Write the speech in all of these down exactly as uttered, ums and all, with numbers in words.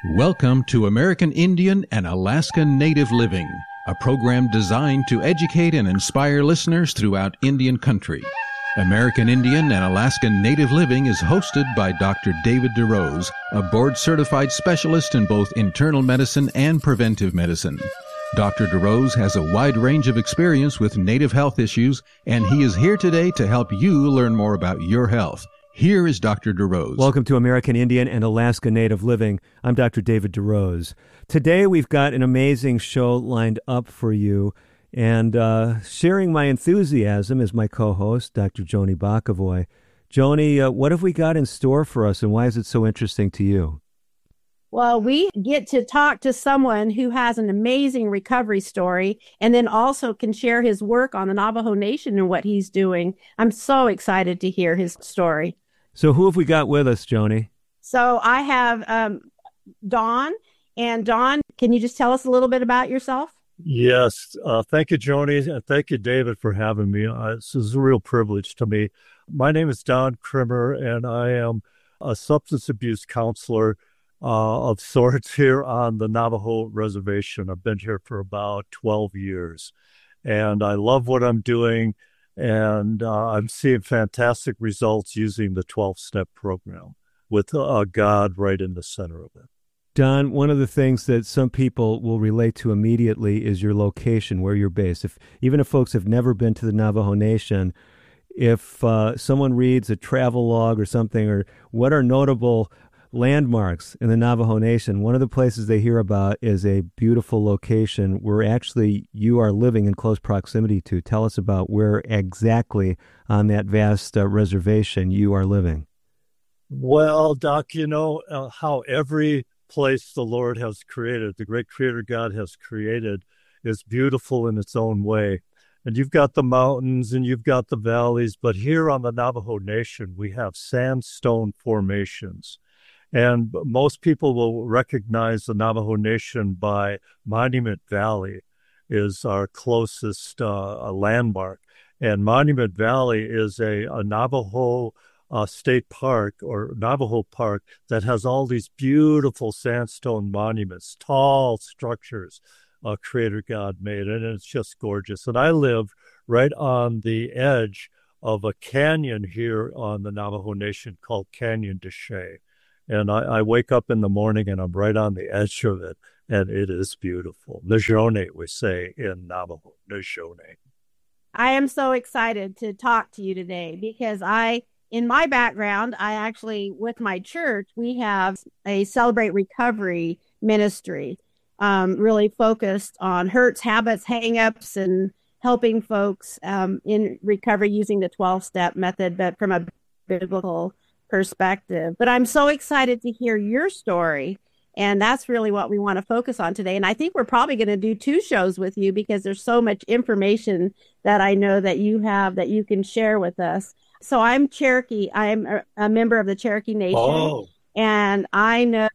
Welcome to American Indian and Alaska Native Living, a program designed to educate and inspire listeners throughout Indian country. American Indian and Alaska Native Living is hosted by Doctor David DeRose, a board-certified specialist in both internal medicine and preventive medicine. Doctor DeRose has a wide range of experience with Native health issues, and he is here today to help you learn more about your health. Here is Doctor DeRose. Welcome to American Indian and Alaska Native Living. I'm Doctor David DeRose. Today we've got an amazing show lined up for you, and uh, sharing my enthusiasm is my co-host, Doctor Joni Bakavoy. Joni, uh, what have we got in store for us, and why is it so interesting to you? Well, we get to talk to someone who has an amazing recovery story and then also can share his work on the Navajo Nation and what he's doing. I'm so excited to hear his story. So who have we got with us, Joni? So I have um, Don. And Don, can you just tell us a little bit about yourself? Yes. Uh, thank you, Joni. And thank you, David, for having me. Uh, this is a real privilege to me. My name is Don Krimmer, and I am a substance abuse counselor uh, of sorts here on the Navajo Reservation. I've been here for about twelve years, and I love what I'm doing. And uh, I'm seeing fantastic results using the twelve-step program with uh, God right in the center of it. Don, one of the things that some people will relate to immediately is your location, where you're based. If even if folks have never been to the Navajo Nation, if uh, someone reads a travel log or something, or what are notable landmarks in the Navajo Nation, one of the places they hear about is a beautiful location where actually you are living in close proximity to. Tell us about where exactly on that vast uh, reservation you are living. Well, Doc, you know uh, how every place the Lord has created, the great creator God has created, is beautiful in its own way. And you've got the mountains and you've got the valleys, but here on the Navajo Nation, we have sandstone formations. And most people will recognize the Navajo Nation by Monument Valley is our closest uh, landmark. And Monument Valley is a, a Navajo uh, state park or Navajo park that has all these beautiful sandstone monuments, tall structures uh, Creator God made, and it's just gorgeous. And I live right on the edge of a canyon here on the Navajo Nation called Canyon de Chelly. And I, I wake up in the morning and I'm right on the edge of it, and it is beautiful. Neshone, we say in Navajo, Neshone. I am so excited to talk to you today because I, in my background, I actually, with my church, we have a Celebrate Recovery ministry, um, really focused on hurts, habits, hang-ups, and helping folks um, in recovery using the twelve-step method, but from a biblical perspective. But I'm so excited to hear your story, and that's really what we want to focus on today. And I think we're probably going to do two shows with you because there's so much information that I know that you have that you can share with us. So I'm Cherokee. I'm a, a member of the Cherokee Nation, oh. and I know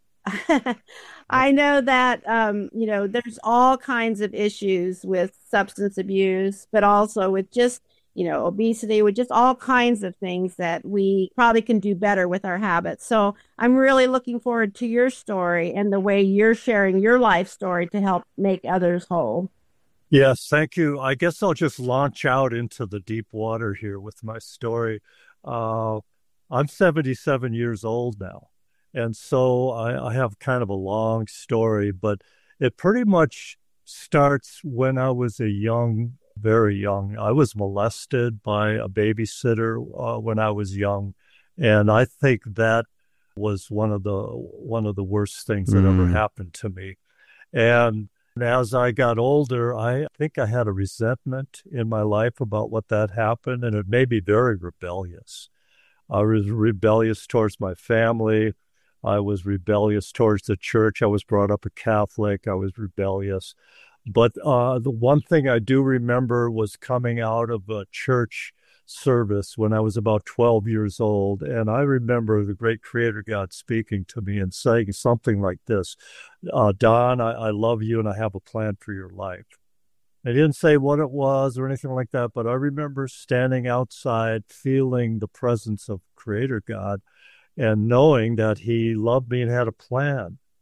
I know that um, you know, there's all kinds of issues with substance abuse, but also with just you know, obesity, with just all kinds of things that we probably can do better with our habits. So I'm really looking forward to your story and the way you're sharing your life story to help make others whole. Yes, thank you. I guess I'll just launch out into the deep water here with my story. Uh, I'm seventy-seven years old now, and so I, I have kind of a long story, but it pretty much starts when I was a young very young. I was molested by a babysitter uh, when I was young, and I think that was one of the one of the worst things that mm. ever happened to me. And as I got older, I think I had a resentment in my life about what that happened, and it made me very rebellious. I was rebellious towards my family. I was rebellious towards the church. I was brought up a Catholic. I was rebellious. But uh, the one thing I do remember was coming out of a church service when I was about twelve years old. And I remember the great Creator God speaking to me and saying something like this, uh, Don, I, I love you and I have a plan for your life. I didn't say what it was or anything like that, but I remember standing outside, feeling the presence of Creator God and knowing that he loved me and had a plan.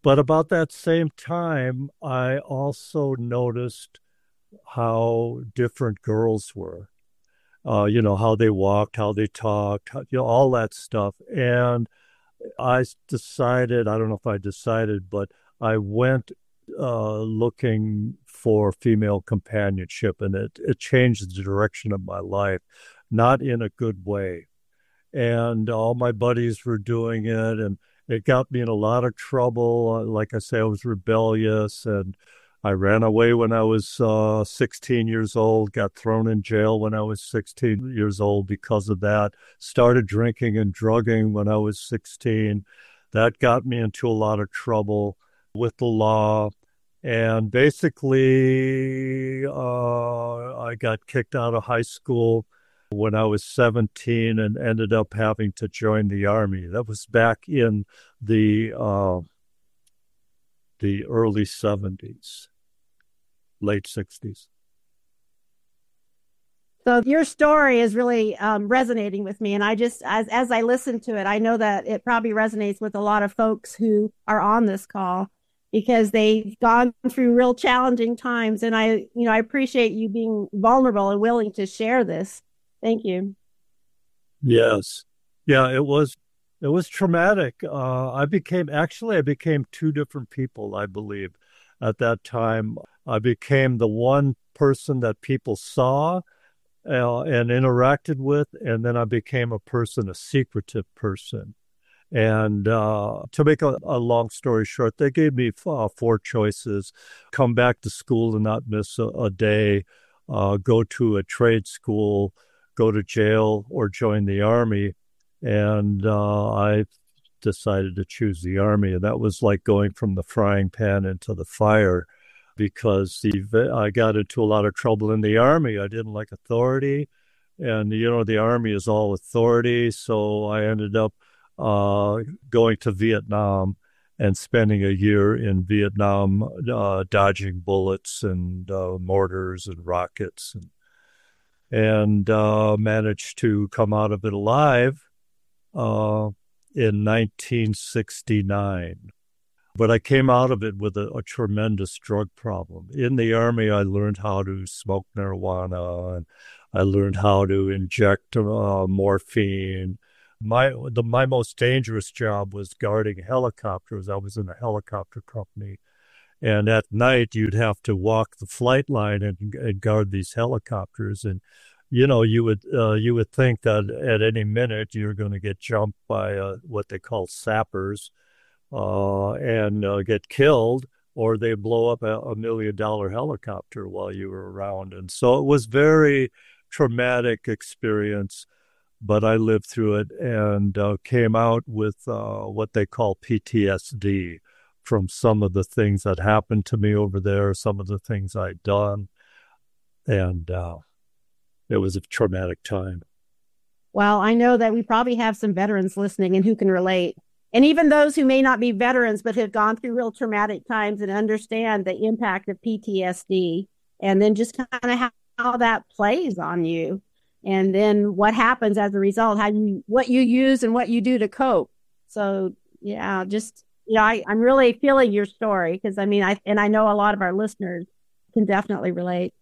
But about that same time, I also noticed how different girls were. Uh, you know, how they walked, how they talked, how, you know, all that stuff. And I decided, I don't know if I decided, but I went uh, looking for female companionship, and it, it changed the direction of my life, not in a good way. And all my buddies were doing it, and it got me in a lot of trouble. Like I say, I was rebellious, and I ran away when I was uh, sixteen years old, got thrown in jail when I was sixteen years old because of that, started drinking and drugging when I was sixteen. That got me into a lot of trouble with the law. And basically, uh, I got kicked out of high school when I was seventeen and ended up having to join the Army. That was back in the uh, the early seventies, late sixties. So your story is really um, resonating with me. And I just, as, as I listen to it, I know that it probably resonates with a lot of folks who are on this call because they've gone through real challenging times. And I, you know, I appreciate you being vulnerable and willing to share this. Thank you. Yes. Yeah, it was, it was traumatic. Uh, I became, actually, I became two different people, I believe, at that time. I became the one person that people saw uh, and interacted with, and then I became a person, a secretive person. And uh, to make a, a long story short, they gave me uh, four choices: come back to school and not miss a, a day, uh, go to a trade school, go to jail, or join the Army. And uh, I decided to choose the Army. And that was like going from the frying pan into the fire, because the, I got into a lot of trouble in the Army. I didn't like authority. And, you know, the Army is all authority. So I ended up uh, going to Vietnam and spending a year in Vietnam, uh, dodging bullets and uh, mortars and rockets, and, and uh, managed to come out of it alive uh, in nineteen sixty-nine. But I came out of it with a, a tremendous drug problem. In the Army, I learned how to smoke marijuana, and I learned how to inject uh, morphine. My the my most dangerous job was guarding helicopters. I was in a helicopter company, and at night you'd have to walk the flight line and, and guard these helicopters. And you know, you would uh, you would think that at any minute you're going to get jumped by uh, what they call sappers. Uh, and uh, get killed, or they blow up a, a million dollar helicopter while you were around. And so it was very traumatic experience, but I lived through it and uh, came out with uh, what they call P T S D from some of the things that happened to me over there, some of the things I'd done. And uh, it was a traumatic time. Well, I know that we probably have some veterans listening and who can relate. And even those who may not be veterans, but have gone through real traumatic times and understand the impact of P T S D, and then just kind of how, how that plays on you. And then what happens as a result, how you, what you use and what you do to cope. So, yeah, just, you know, I, I'm really feeling your story because I mean, I, and I know a lot of our listeners can definitely relate.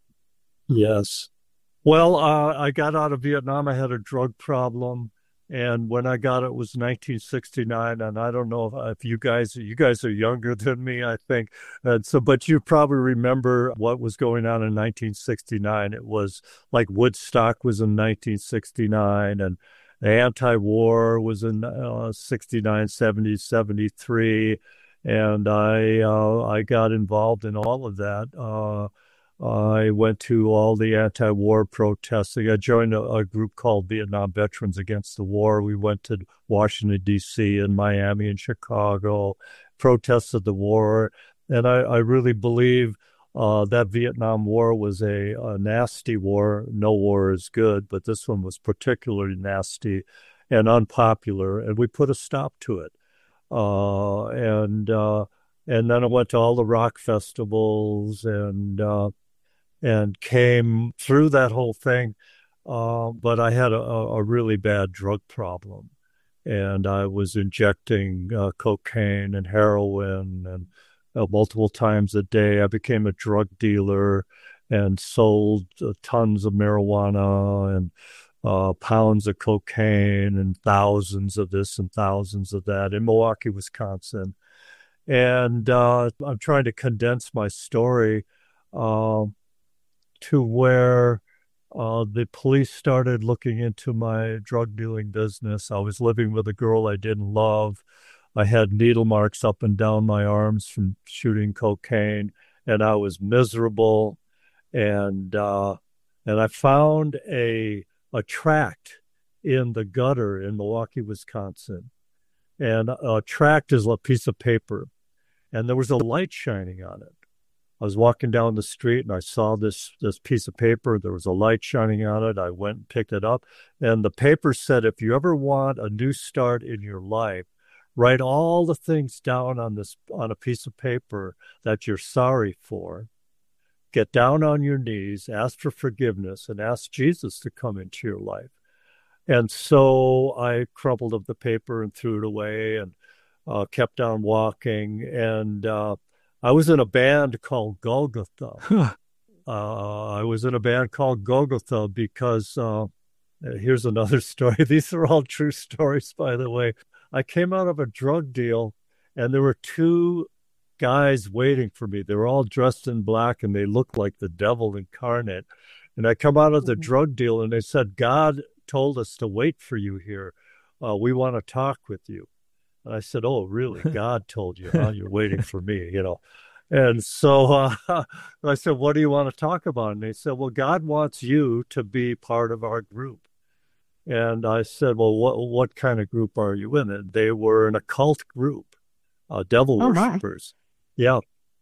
Yes. Well, uh, I got out of Vietnam. I had a drug problem. And when I got it, it was nineteen sixty-nine, and I don't know if, if you guys, you guys are younger than me, I think. And so, but you probably remember what was going on in nineteen sixty-nine. It was like Woodstock was in nineteen sixty-nine, and the anti-war was in uh, sixty-nine, seventy, seventy-three, and I uh, I got involved in all of that. Uh, I went to all the anti-war protesting. I joined a, a group called Vietnam Veterans Against the War. We went to Washington, D C and Miami and Chicago, protested the war. And I, I really believe uh, that Vietnam War was a, a nasty war. No war is good, but this one was particularly nasty and unpopular. And we put a stop to it. Uh, and uh, and then I went to all the rock festivals and uh, and came through that whole thing. Uh, but I had a, a really bad drug problem. and I was injecting uh, cocaine and heroin and uh, multiple times a day. I became a drug dealer and sold uh, tons of marijuana and uh, pounds of cocaine and thousands of this and thousands of that in Milwaukee, Wisconsin. And uh, I'm trying to condense my story uh, to where uh, the police started looking into my drug dealing business. I was living with a girl I didn't love. I had needle marks up and down my arms from shooting cocaine, and I was miserable. And uh, and I found a a tract in the gutter in Milwaukee, Wisconsin. And a tract is a piece of paper, and there was a light shining on it. I was walking down the street, and I saw this this piece of paper. There was a light shining on it. I went and picked it up, and the paper said, if you ever want a new start in your life, write all the things down on this on a piece of paper that you're sorry for. Get down on your knees, ask for forgiveness, and ask Jesus to come into your life. And so I crumpled up the paper and threw it away and uh, kept on walking. And uh, I was in a band called Golgotha. Huh. Uh, I was in a band called Golgotha because uh, here's another story. These are all true stories, by the way. I came out of a drug deal, and there were two guys waiting for me. They were all dressed in black, and they looked like the devil incarnate. And I come out of the drug deal, and they said, God told us to wait for you here. Uh, we want to talk with you. And I said, oh, really? God told you, huh? You're waiting for me, you know. And so uh, I said, what do you want to talk about? And they said, well, God wants you to be part of our group. And I said, well, what what kind of group are you in? And they were an occult group, uh, devil oh, worshipers. My. Yeah.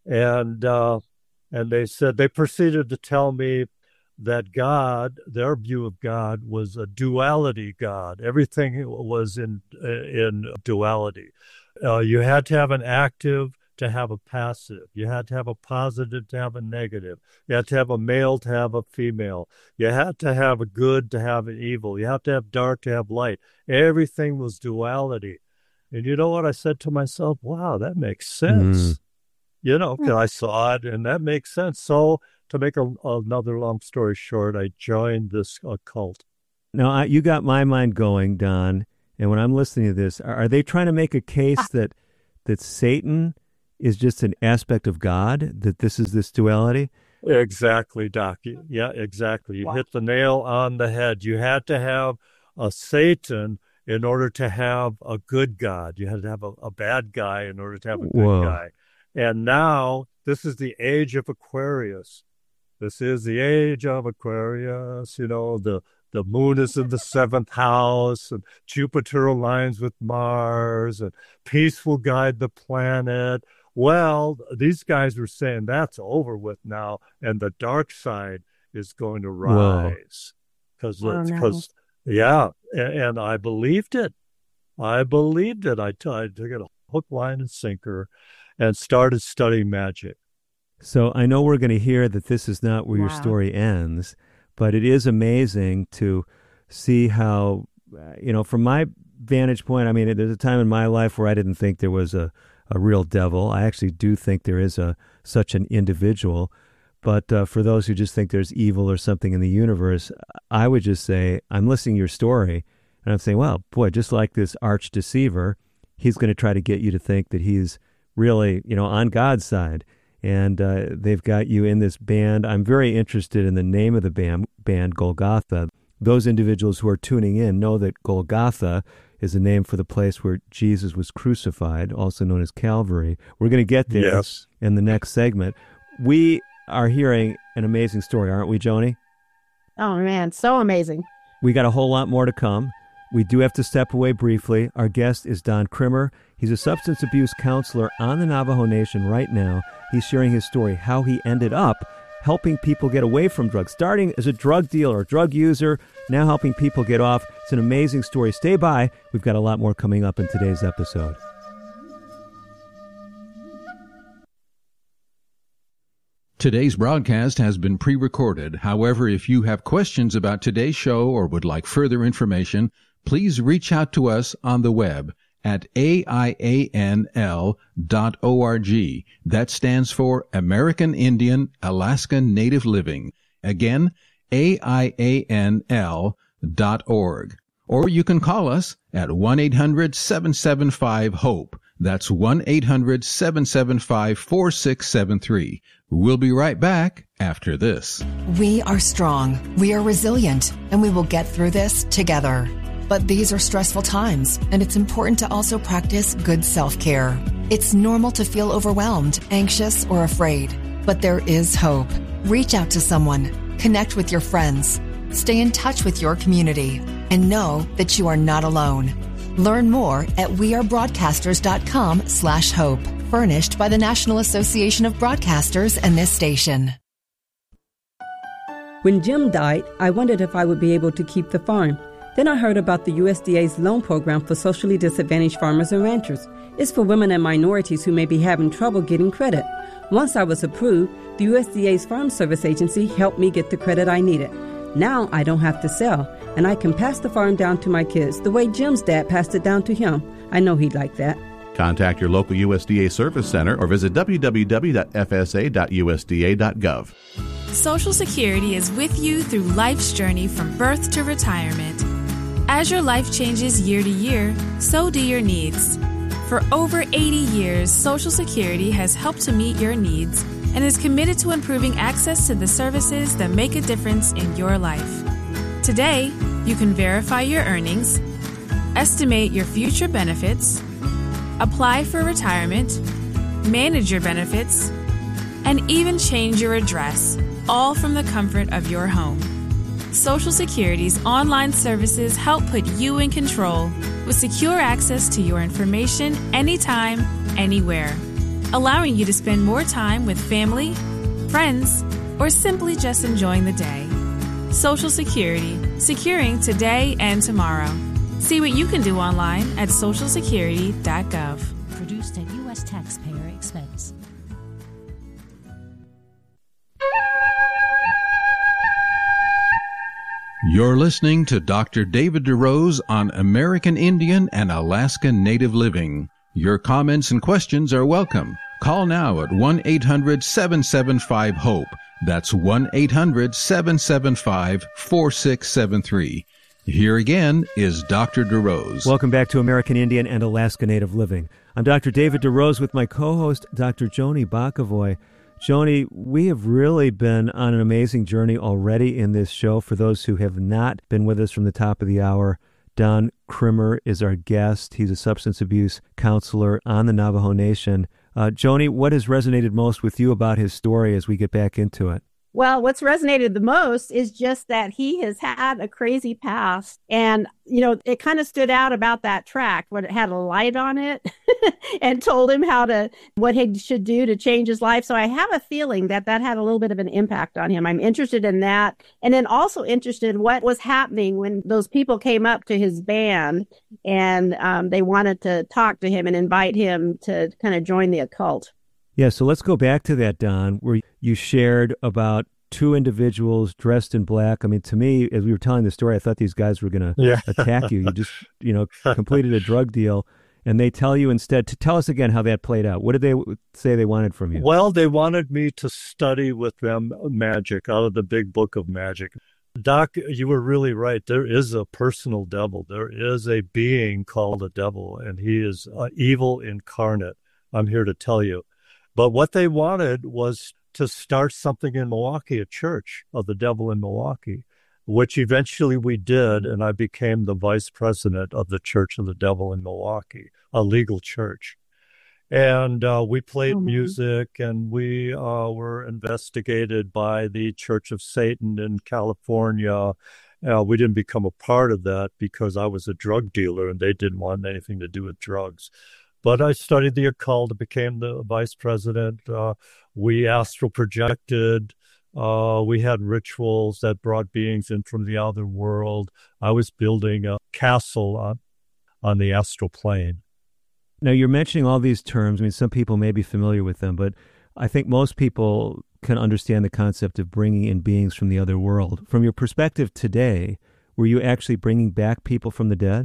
And uh, and they said, they proceeded to tell me that God, their view of God, was a duality God. Everything was in in duality. Uh, you had to have an active to have a passive. You had to have a positive to have a negative. You had to have a male to have a female. You had to have a good to have an evil. You have to have dark to have light. Everything was duality. And you know what? I said to myself, wow, that makes sense. Mm. You know, because I saw it, and that makes sense. So to make a, another long story short, I joined this uh, cult. Now, I, you got my mind going, Don. And when I'm listening to this, are, are they trying to make a case that that Satan is just an aspect of God, that this is this duality? Exactly, Doc. Yeah, exactly. You wow. hit the nail on the head. You had to have a Satan in order to have a good God. You had to have a, a bad guy in order to have a good Whoa. guy. And now this is the age of Aquarius. This is the age of Aquarius. You know, the, the moon is in the seventh house, and Jupiter aligns with Mars, and peace will guide the planet. Well, these guys were saying that's over with now, and the dark side is going to rise. Because, because, yeah, and, and I believed it. I believed it. I, t- I took it hook, line, and sinker and started studying magic. So I know we're going to hear that this is not where wow. your story ends, but it is amazing to see how, you know, from my vantage point, I mean, there's a time in my life where I didn't think there was a a real devil. I actually do think there is a such an individual. But uh, for those who just think there's evil or something in the universe, I would just say, I'm listening to your story, and I'm saying, well, boy, just like this arch deceiver, he's going to try to get you to think that he's really, you know, on God's side. And uh, they've got you in this band. I'm very interested in the name of the band, band Golgotha. Those individuals who are tuning in know that Golgotha is a name for the place where Jesus was crucified, also known as Calvary. We're going to get there yes. in the next segment. We are hearing an amazing story, aren't we, Joni? Oh, man, so amazing. We got a whole lot more to come. We do have to step away briefly. Our guest is Don Krimmer. He's a substance abuse counselor on the Navajo Nation right now. He's sharing his story, how he ended up helping people get away from drugs, starting as a drug dealer or drug user, now helping people get off. It's an amazing story. Stay by. We've got a lot more coming up in today's episode. Today's broadcast has been pre-recorded. However, if you have questions about today's show or would like further information, please reach out to us on the web at A I A N L dot org. That stands for American Indian Alaska Native Living. Again, A I A N L dot org. Or you can call us at one eight hundred seven seven five HOPE. That's one eight hundred seven seven five four six seven three. We'll be right back after this. We are strong, we are resilient, and we will get through this together. But these are stressful times, and it's important to also practice good self-care. It's normal to feel overwhelmed, anxious, or afraid, but there is hope. Reach out to someone, connect with your friends, stay in touch with your community, and know that you are not alone. Learn more at wearebroadcasters.com slash hope, furnished by the National Association of Broadcasters and this station. When Jim died, I wondered if I would be able to keep the farm. Then I heard about the U S D A's loan program for socially disadvantaged farmers and ranchers. It's for women and minorities who may be having trouble getting credit. Once I was approved, the U S D A's Farm Service Agency helped me get the credit I needed. Now I don't have to sell, and I can pass the farm down to my kids the way Jim's dad passed it down to him. I know he'd like that. Contact your local U S D A Service Center or visit w w w dot f s a dot u s d a dot gov. Social Security is with you through life's journey from birth to retirement. As your life changes year to year, so do your needs. For over eighty years, Social Security has helped to meet your needs and is committed to improving access to the services that make a difference in your life. Today, you can verify your earnings, estimate your future benefits, apply for retirement, manage your benefits, and even change your address, all from the comfort of your home. Social Security's online services help put you in control with secure access to your information anytime, anywhere, allowing you to spend more time with family, friends, or simply just enjoying the day. Social Security, securing today and tomorrow. See what you can do online at social security dot gov. Produced at U S taxpayer expense. You're listening to Doctor David DeRose on American Indian and Alaska Native Living. Your comments and questions are welcome. Call now at one eight hundred seven seven five HOPE. That's one eight hundred seven seven five four six seven three. Here again is Doctor DeRose. Welcome back to American Indian and Alaska Native Living. I'm Doctor David DeRose with my co-host, Doctor Joni Bakavoy. Joni, we have really been on an amazing journey already in this show. For those who have not been with us from the top of the hour, Don Krimmer is our guest. He's a substance abuse counselor on the Navajo Nation. Uh, Joni, what has resonated most with you about his story as we get back into it? Well, what's resonated the most is just that he has had a crazy past. And, you know, it kind of stood out about that tract when it had a light on it and told him how to, what he should do to change his life. So I have a feeling that that had a little bit of an impact on him. I'm interested in that. And then also interested in what was happening when those people came up to his band and um, they wanted to talk to him and invite him to kind of join the occult. Yeah, so let's go back to that, Don, where you shared about two individuals dressed in black. I mean, to me, as we were telling the story, I thought these guys were going to yeah. attack you. You just, you know, completed a drug deal, and they tell you instead to tell us again how that played out. What did they say they wanted from you? Well, they wanted me to study with them magic out of the big book of magic. Doc, you were really right. There is a personal devil. There is a being called a devil, and he is uh, evil incarnate. I'm here to tell you. But what they wanted was to start something in Milwaukee, a church of the devil in Milwaukee, which eventually we did, and I became the vice president of the Church of the Devil in Milwaukee, a legal church. And uh, we played mm-hmm. music, and we uh, were investigated by the Church of Satan in California. Uh, we didn't become a part of that because I was a drug dealer, and they didn't want anything to do with drugs. But I studied the occult, became the vice president. Uh, we astral projected. Uh, we had rituals that brought beings in from the other world. I was building a castle on, on the astral plane. Now, you're mentioning all these terms. I mean, some people may be familiar with them, but I think most people can understand the concept of bringing in beings from the other world. From your perspective today, Were you actually bringing back people from the dead?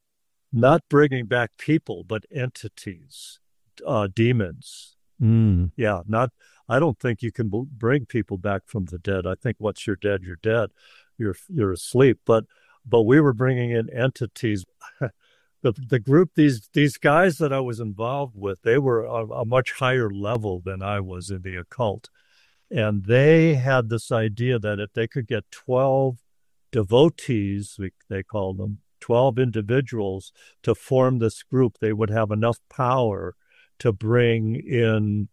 Not bringing back people, but entities, uh, demons. Mm. Yeah, not. I don't think you can b- bring people back from the dead. I think once you're dead, you're dead. You're you're asleep. But but we were bringing in entities. the the group, these these guys that I was involved with, they were a, a much higher level than I was in the occult, and they had this idea that if they could get twelve devotees, we, they called them, twelve individuals to form this group, they would have enough power to bring in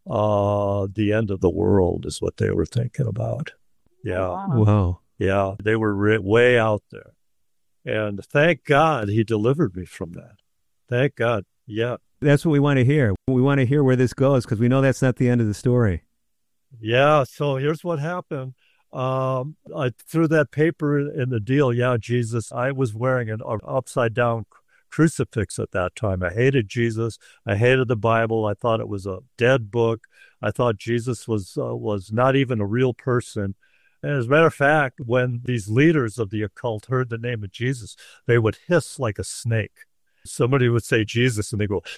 uh, the end of the world, is what they were thinking about. Yeah. Wow. Yeah. They were re- way out there. And thank God he delivered me from that. Thank God. Yeah. That's what we want to hear. We want to hear where this goes, because we know that's not the end of the story. Yeah. So here's what happened. Um, I threw that paper in the deal. Yeah, Jesus. I was wearing an upside down crucifix at that time. I hated Jesus. I hated the Bible. I thought it was a dead book. I thought Jesus was uh, was not even a real person. And as a matter of fact, when these leaders of the occult heard the name of Jesus, they would hiss like a snake. Somebody would say Jesus, and they go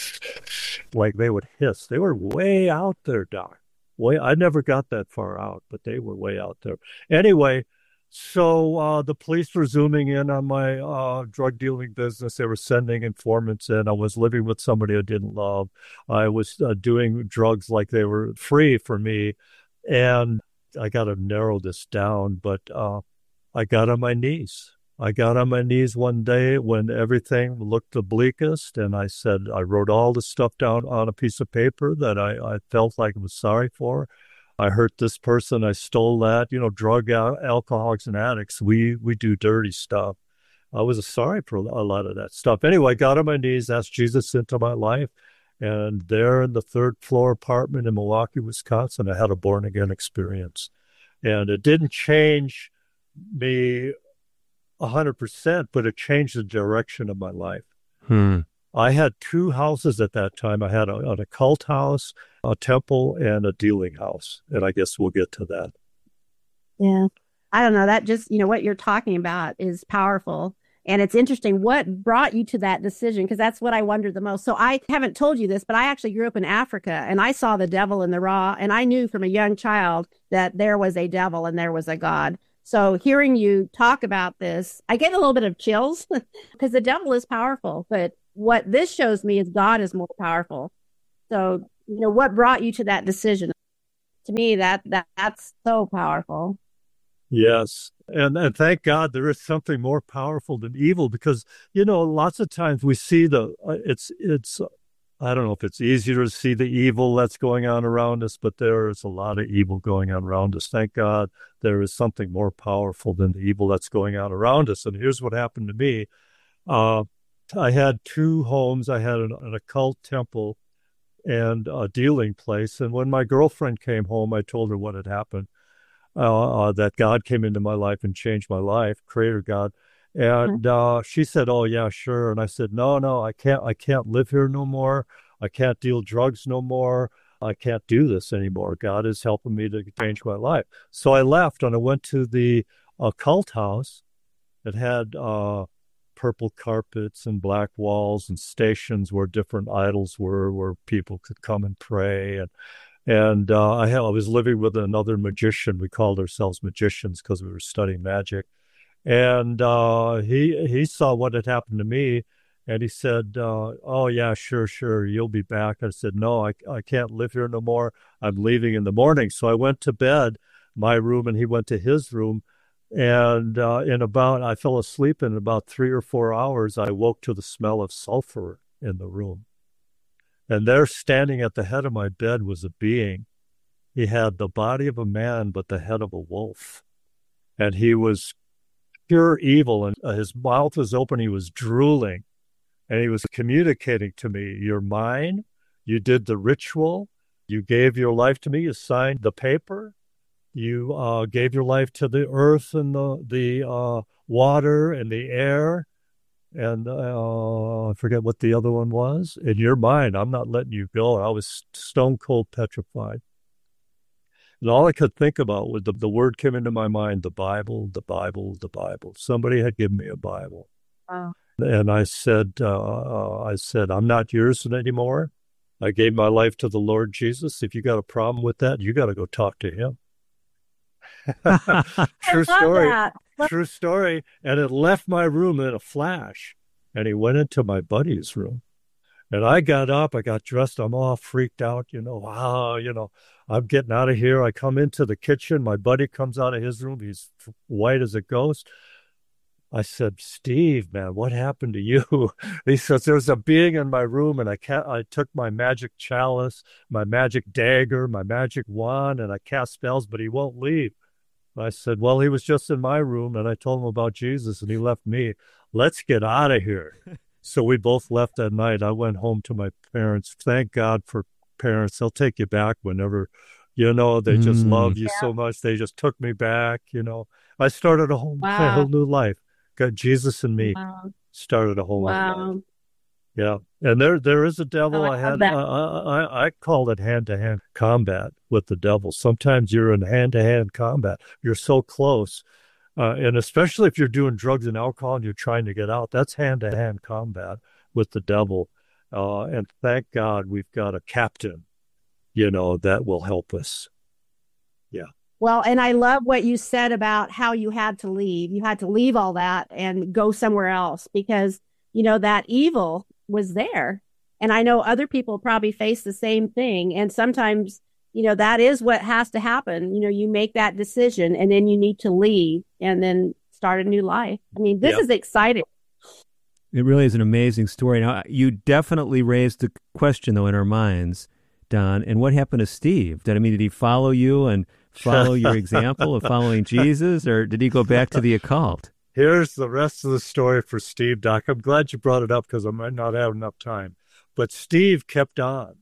like they would hiss. They were way out there, Doc. Way, I never got that far out, but they were way out there. Anyway, so uh, the police were zooming in on my uh, drug dealing business. They were sending informants in. I was living with somebody I didn't love. I was uh, doing drugs like they were free for me. And I got to narrow this down, but uh, I got on my knees. I got on my knees one day when everything looked the bleakest, and I said, I wrote all the stuff down on a piece of paper that I, I felt like I was sorry for. I hurt this person, I stole that. You know, drug al- alcoholics and addicts, we we do dirty stuff. I was sorry for a lot of that stuff. Anyway, I got on my knees, asked Jesus into my life, and there in the third floor apartment in Milwaukee, Wisconsin, I had a born-again experience. And it didn't change me one hundred percent, but it changed the direction of my life. Hmm. I had two houses at that time. I had a, an occult house, a temple, and a dealing house. And I guess we'll get to that. Yeah. I don't know. That just, you know, what you're talking about is powerful. And it's interesting what brought you to that decision, because that's what I wondered the most. So I haven't told you this, but I actually grew up in Africa, and I saw the devil in the raw. And I knew from a young child that there was a devil and there was a God. So hearing you talk about this, I get a little bit of chills because the devil is powerful. But what this shows me is God is more powerful. So, you know, what brought you to that decision? To me, that, that that's so powerful. Yes. And and thank God there is something more powerful than evil, because, you know, lots of times we see the, it's, it's, I don't know if it's easier to see the evil that's going on around us, but there is a lot of evil going on around us. Thank God there is something more powerful than the evil that's going on around us. And here's what happened to me. Uh, I had two homes. I had an, an occult temple and a dealing place. And when my girlfriend came home, I told her what had happened, uh, uh, that God came into my life and changed my life, Creator God. And uh, she said, "Oh yeah, sure." And I said, "No, no, I can't. I can't live here no more. I can't deal drugs no more. I can't do this anymore. God is helping me to change my life." So I left and I went to the occult house. It had uh, purple carpets and black walls and stations where different idols were, where people could come and pray. And and uh, I, had, I was living with another magician. We called ourselves magicians because we were studying magic. And uh, he he saw what had happened to me, and he said, uh, "Oh yeah, sure, sure, you'll be back." I said, "No, I I can't live here no more. I'm leaving in the morning." So I went to bed, my room, and he went to his room. And uh, in about, I fell asleep in about three or four hours. I woke to the smell of sulfur in the room, and there, standing at the head of my bed, was a being. He had the body of a man, but the head of a wolf, and he was pure evil, and uh, his mouth was open. He was drooling, and he was communicating to me, "You're mine. You did the ritual. You gave your life to me. You signed the paper. You uh, gave your life to the earth and the the uh, water and the air, and uh, I forget what the other one was. And you're mine. I'm not letting you go." I was stone cold petrified. And all I could think about was the, the word came into my mind, the Bible, the Bible, the Bible. Somebody had given me a Bible. Wow. And I said, uh, I said, I'm not yours anymore. I gave my life to the Lord Jesus. If you got a problem with that, you got to go talk to him. True story. That. True story. And it left my room in a flash. And he went into my buddy's room. And I got up, I got dressed, I'm all freaked out, you know, wow, you know, I'm getting out of here. I come into the kitchen, my buddy comes out of his room, he's white as a ghost. I said, Steve, man, what happened to you? He says, there's a being in my room, and I ca- I took my magic chalice, my magic dagger, my magic wand, and I cast spells, but he won't leave. I said, well, he was just in my room, and I told him about Jesus, and he left me. Let's get out of here. So we both left that night. I went home to my parents. Thank God for parents. They'll take you back whenever, you know, they just mm. love you yeah. so much. They just took me back, you know. I started a whole, wow. a whole new life. Got Jesus and me. Wow. Started a whole wow. new life. Yeah. And there there is a devil. Oh, I, I had, uh, I, I call it hand-to-hand combat with the devil. Sometimes you're in hand-to-hand combat. You're so close. Uh, and especially if you're doing drugs and alcohol and you're trying to get out, that's hand-to-hand combat with the devil. Uh, and thank God we've got a captain, you know, that will help us. Yeah. Well, and I love what you said about how you had to leave. You had to leave all that and go somewhere else because, you know, that evil was there. And I know other people probably face the same thing. And sometimes, you know, that is what has to happen. You know, you make that decision and then you need to leave and then start a new life. I mean, this yep. is exciting. It really is an amazing story. Now, you definitely raised the question, though, in our minds, Don, and what happened to Steve? Did I mean, did he follow you and follow your example of following Jesus, or did he go back to the occult? Here's the rest of the story for Steve, Doc. I'm glad you brought it up because I might not have enough time. But Steve kept on.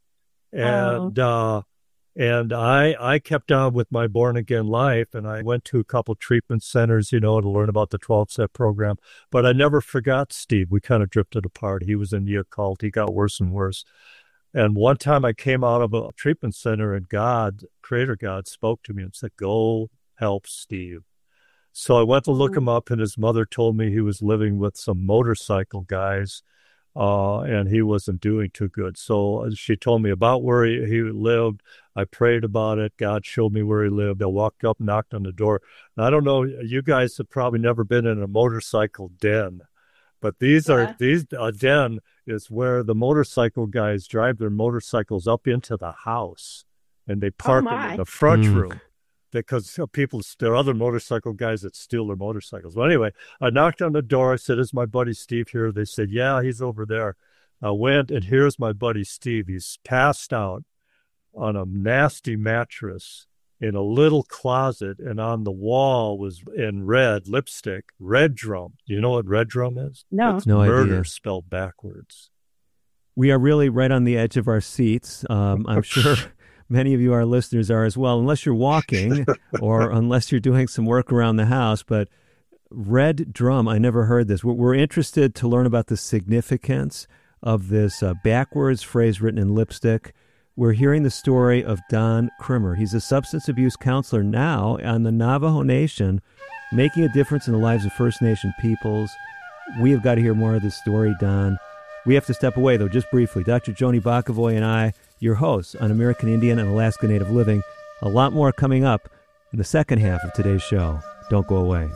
And, oh. uh, And I I kept on with my born-again life, and I went to a couple treatment centers, you know, to learn about the twelve-step program. But I never forgot Steve. We kind of drifted apart. He was in the occult. He got worse and worse. And one time I came out of a treatment center, and God, Creator God, spoke to me and said, go help Steve. So I went to look him up, and his mother told me he was living with some motorcycle guys, Uh, and he wasn't doing too good. So she told me about where he, he lived. I prayed about it. God showed me where he lived. I walked up, knocked on the door. And I don't know, you guys have probably never been in a motorcycle den, but these yeah. are, these, a den is where the motorcycle guys drive their motorcycles up into the house and they park oh them in the front mm. room. Because people, there are other motorcycle guys that steal their motorcycles. Well, anyway, I knocked on the door. I said, is my buddy Steve here? They said, yeah, he's over there. I went, and here's my buddy Steve. He's passed out on a nasty mattress in a little closet, and on the wall was in red lipstick, Red Drum. Do you know what Red Drum is? No. It's no murder idea. Spelled backwards. We are really right on the edge of our seats. Um, I'm sure... Many of you, our listeners, are as well, unless you're walking or unless you're doing some work around the house. But Red Drum, I never heard this. We're, we're interested to learn about the significance of this uh, backwards phrase written in lipstick. We're hearing the story of Don Krimmer. He's a substance abuse counselor now on the Navajo Nation, making a difference in the lives of First Nation peoples. We have got to hear more of this story, Don. We have to step away, though, just briefly. Doctor Joni Bokovoy and I, your hosts on American Indian and Alaska Native Living. A lot more coming up in the second half of today's show. Don't go away.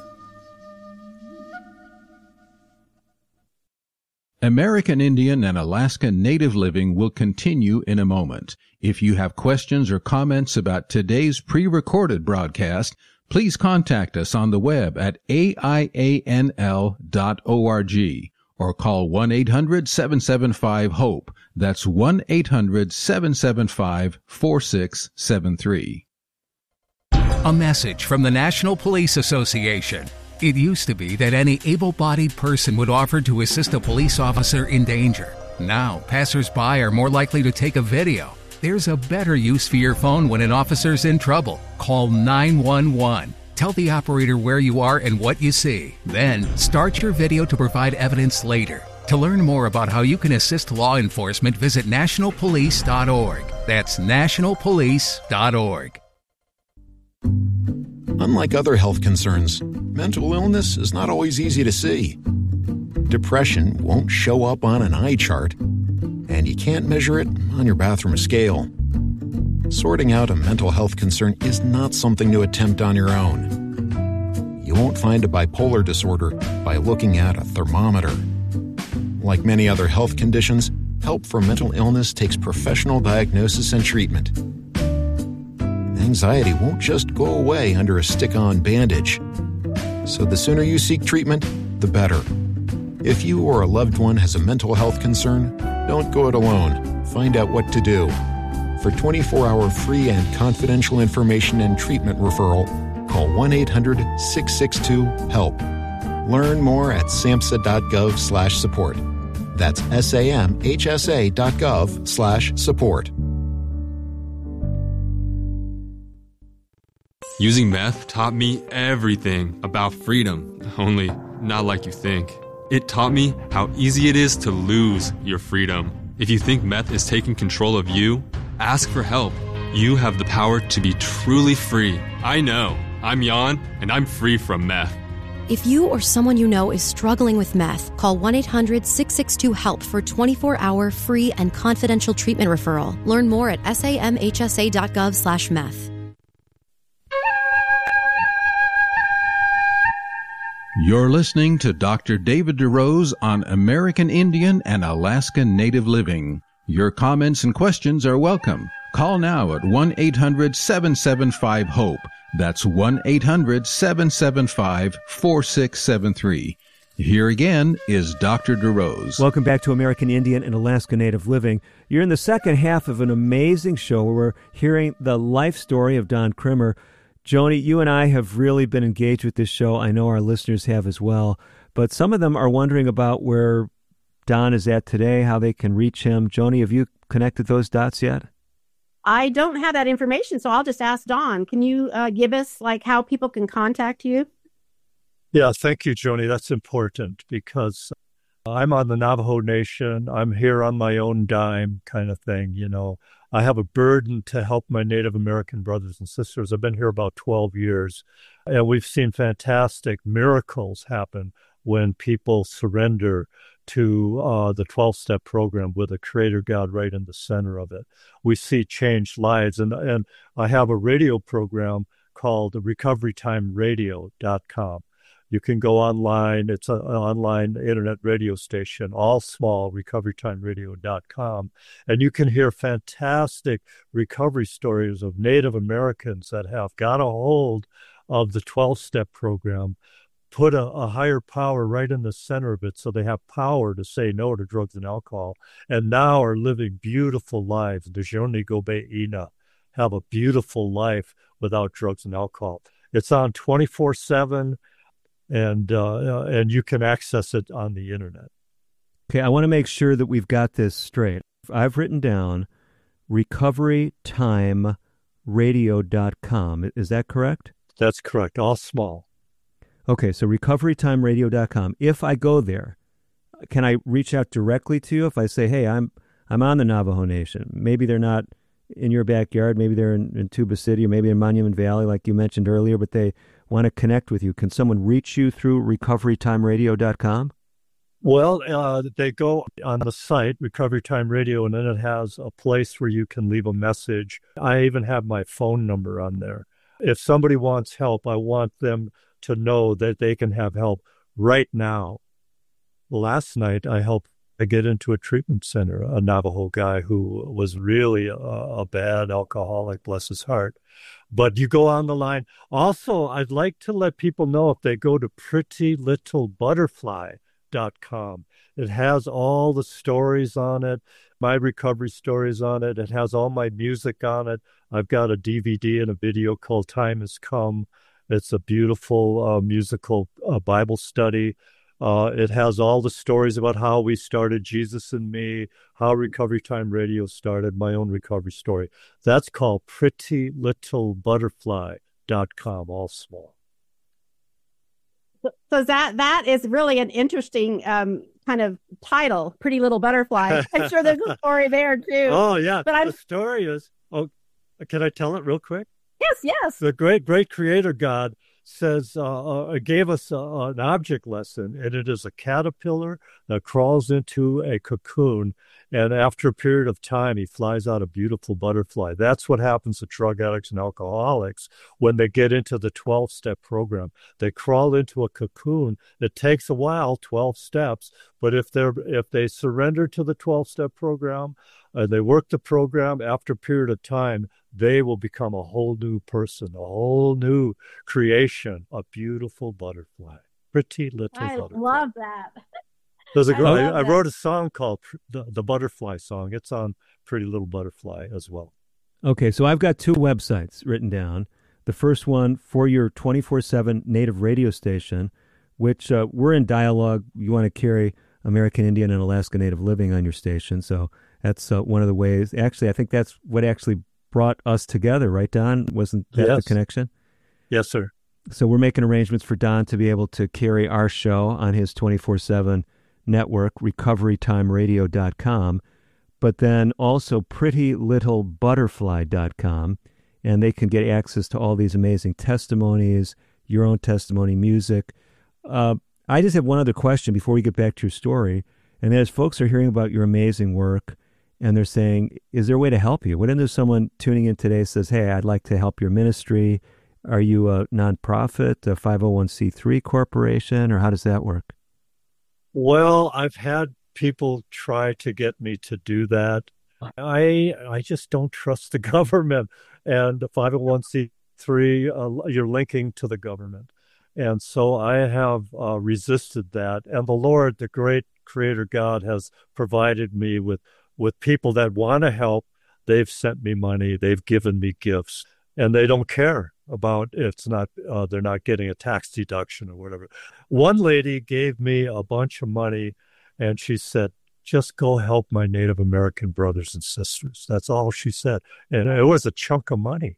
American Indian and Alaska Native Living will continue in a moment. If you have questions or comments about today's pre-recorded broadcast, please contact us on the web at A I A N L dot org. Or call one eight hundred seven seven five HOPE. That's one eight hundred seven seven five four six seven three. A message from the National Police Association. It used to be that any able-bodied person would offer to assist a police officer in danger. Now, passers-by are more likely to take a video. There's a better use for your phone when an officer's in trouble. Call nine one one. Tell the operator where you are and what you see. Then, start your video to provide evidence later. To learn more about how you can assist law enforcement, visit national police dot org. That's national police dot org. Unlike other health concerns, mental illness is not always easy to see. Depression won't show up on an eye chart, and you can't measure it on your bathroom scale. Sorting out a mental health concern is not something to attempt on your own. You won't find a bipolar disorder by looking at a thermometer. Like many other health conditions, help for mental illness takes professional diagnosis and treatment. Anxiety won't just go away under a stick-on bandage. So the sooner you seek treatment, the better. If you or a loved one has a mental health concern, don't go it alone. Find out what to do. For twenty-four hour free and confidential information and treatment referral, call one eight hundred six six two HELP. Learn more at samhsa.gov slash support. That's S-A-M-H-S-A dot gov slash support. Using meth taught me everything about freedom, only not like you think. It taught me how easy it is to lose your freedom. If you think meth is taking control of you, ask for help. You have the power to be truly free. I know. I'm Jan, and I'm free from meth. If you or someone you know is struggling with meth, call one eight hundred six six two HELP for twenty-four hour free and confidential treatment referral. Learn more at samhsa.gov slash meth. You're listening to Doctor David DeRose on American Indian and Alaska Native Living. Your comments and questions are welcome. Call now at one eight hundred seven seven five HOPE. That's one eight hundred seven seven five four six seven three. Here again is Doctor DeRose. Welcome back to American Indian and Alaska Native Living. You're in the second half of an amazing show where we're hearing the life story of Don Krimmer. Joni, you and I have really been engaged with this show. I know our listeners have as well. But some of them are wondering about where Don is at today, how they can reach him. Joni, have you connected those dots yet? I don't have that information, so I'll just ask Don. Can you uh, give us like how people can contact you? Yeah, thank you, Joni. That's important because I'm on the Navajo Nation. I'm here on my own dime kind of thing, you know. I have a burden to help my Native American brothers and sisters. I've been here about twelve years, and we've seen fantastic miracles happen when people surrender to uh, the twelve-step program with a Creator God right in the center of it. We see changed lives, and, and I have a radio program called recovery time radio dot com. You can go online. It's an online internet radio station, all small, recovery time radio dot com. And you can hear fantastic recovery stories of Native Americans that have got a hold of the twelve-step program, put a, a higher power right in the center of it so they have power to say no to drugs and alcohol, and now are living beautiful lives. The Joni Gobe Ina have a beautiful life without drugs and alcohol. It's on twenty-four seven. And uh, and you can access it on the internet. Okay, I want to make sure that we've got this straight. I've written down recovery time radio dot com. Is that correct? That's correct, all small. Okay, so recovery time radio dot com. If I go there, can I reach out directly to you if I say, hey, I'm I'm on the Navajo Nation? Maybe they're not in your backyard, maybe they're in, in Tuba City, or maybe in Monument Valley, like you mentioned earlier, but they want to connect with you. Can someone reach you through recovery time radio dot com? Well, uh, they go on the site, Recovery Time Radio, and then it has a place where you can leave a message. I even have my phone number on there. If somebody wants help, I want them to know that they can have help right now. Last night, I helped I get into a treatment center, a Navajo guy who was really a, a bad alcoholic, bless his heart. But you go on the line. Also, I'd like to let people know if they go to pretty little butterfly dot com. It has all the stories on it, my recovery stories on it. It has all my music on it. I've got a D V D and a video called Time Has Come. It's a beautiful uh, musical uh, Bible study. Uh, it has all the stories about how we started Jesus and Me, how Recovery Time Radio started, my own recovery story. That's called pretty little butterfly dot com, all small. So, so that that is really an interesting um, kind of title, Pretty Little Butterfly. I'm sure there's a story there too. Oh, yeah. But I'm... The story is, oh, can I tell it real quick? Yes, yes. The great, great creator God says, uh, uh, gave us uh, an object lesson, and it is a caterpillar that crawls into a cocoon, and after a period of time, he flies out a beautiful butterfly. That's what happens to drug addicts and alcoholics when they get into the twelve-step program. They crawl into a cocoon. It takes a while, twelve steps, but if they're if they surrender to the twelve-step program, and uh, they work the program, after a period of time, they will become a whole new person, a whole new creation, a beautiful butterfly, pretty little I butterfly. love that. There's a, I, I, I wrote a song called the, the Butterfly Song. It's on Pretty Little Butterfly as well. Okay, so I've got two websites written down. The first one for your twenty-four seven native radio station, which uh, we're in dialogue. You want to carry American Indian and Alaska Native Living on your station, so that's uh, one of the ways. Actually, I think that's what actually brought us together, right, Don? Wasn't that yes. the connection? Yes, sir. So we're making arrangements for Don to be able to carry our show on his twenty-four seven network, recovery time radio dot com, but then also pretty little butterfly dot com, and they can get access to all these amazing testimonies, your own testimony, music. Uh, I just have one other question before we get back to your story, and that is folks are hearing about your amazing work, and they're saying, is there a way to help you? What if there's someone tuning in today says, hey, I'd like to help your ministry? Are you a nonprofit, a five oh one c three corporation, or how does that work? Well, I've had people try to get me to do that. I I just don't trust the government. And the five oh one c three, uh, you're linking to the government. And so I have uh, resisted that. And the Lord, the great creator God, has provided me with, with people that want to help. They've sent me money. They've given me gifts. And they don't care about it's not uh, they're not getting a tax deduction or whatever. One lady gave me a bunch of money, and she said, just go help my Native American brothers and sisters. That's all she said. And it was a chunk of money.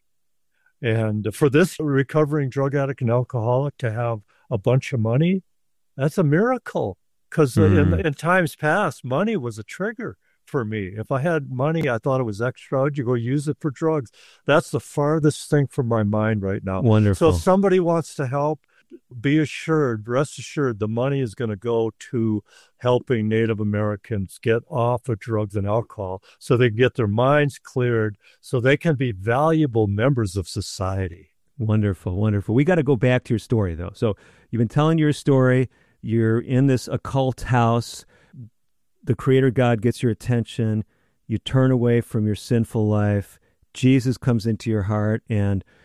And for this recovering drug addict and alcoholic to have a bunch of money, that's a miracle. Because mm. in, in times past, money was a trigger for me. If I had money, I thought it was extra. I'd go use it for drugs. That's the farthest thing from my mind right now. Wonderful. So if somebody wants to help, be assured, rest assured, the money is going to go to helping Native Americans get off of drugs and alcohol so they can get their minds cleared so they can be valuable members of society. Wonderful, wonderful. We got to go back to your story, though. So you've been telling your story. You're in this occult house. The Creator God gets your attention. You turn away from your sinful life. Jesus comes into your heart, and